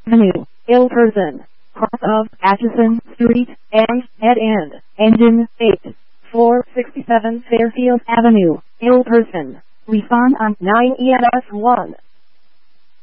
Avenue, ill person, cross of Atchison Street, and dead end, engine 8, 467 Fairfield Avenue, ill person, refund on 9 EMS 1.